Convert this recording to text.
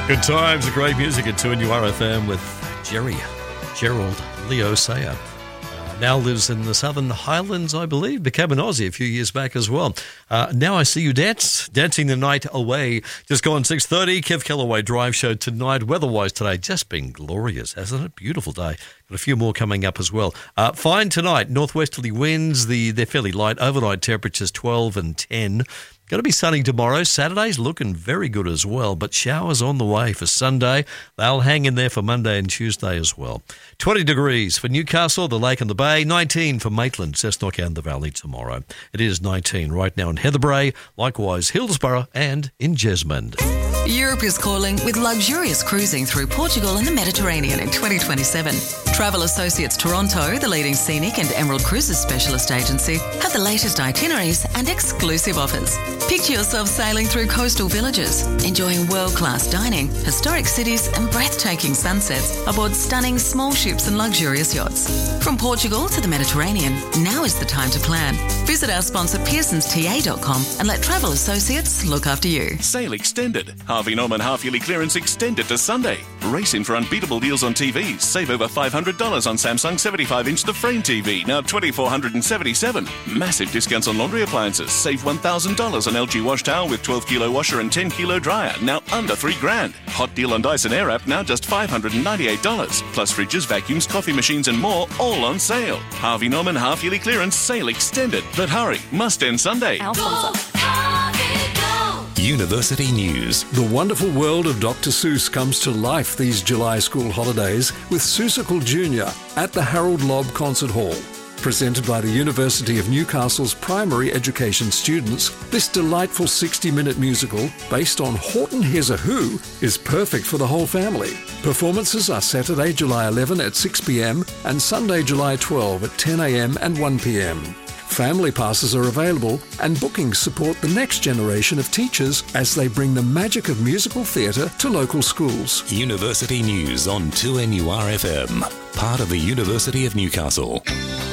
Good times, great music at 2NURFM with Gerald Leo Sayer. Now lives in the Southern Highlands, I believe. Became an Aussie a few years back as well. Now I See You Dancing the Night Away. Just gone 6:30. Kev Kellaway Drive Show tonight. Weather-wise today, just been glorious, hasn't it? Beautiful day. Got a few more coming up as well. Fine tonight. Northwesterly winds. They're fairly light. Overnight temperatures 12 and 10. Going to be sunny tomorrow. Saturday's looking very good as well, but showers on the way for Sunday. They'll hang in there for Monday and Tuesday as well. 20 degrees for Newcastle, the Lake and the Bay. 19 for Maitland, Cessnock and the Valley tomorrow. It is 19 right now in Heatherbrae, likewise Hillsborough and in Jesmond. Europe is calling with luxurious cruising through Portugal and the Mediterranean in 2027. Travel Associates Toronto, the leading scenic and Emerald Cruises specialist agency, have the latest itineraries and exclusive offers. Picture yourself sailing through coastal villages, enjoying world-class dining, historic cities and breathtaking sunsets aboard stunning small ships and luxurious yachts. From Portugal to the Mediterranean, now is the time to plan. Visit our sponsor pearsonsta.com and let Travel Associates look after you. Sale extended. Harvey Norman half-yearly clearance extended to Sunday. Race in for unbeatable deals on TVs. Save over $500 on Samsung 75-inch The Frame TV, now $2,477. Massive discounts on laundry appliances. Save $1,000 on LG wash towel with 12-kilo washer and 10-kilo dryer, now under $3,000. Hot deal on Dyson Airwrap, now just $598. Plus fridges, vacuums, coffee machines and more, all on sale. Harvey Norman half-yearly clearance sale extended. But hurry, must end Sunday. University News. The wonderful world of Dr. Seuss comes to life these July school holidays with Seussical Junior at the Harold Lobb Concert Hall. Presented by the University of Newcastle's primary education students, this delightful 60-minute musical, based on Horton Hears a Who, is perfect for the whole family. Performances are Saturday, July 11 at 6 p.m. and Sunday, July 12 at 10 a.m. and 1 p.m. Family passes are available and bookings support the next generation of teachers as they bring the magic of musical theatre to local schools. University News on 2NURFM, part of the University of Newcastle.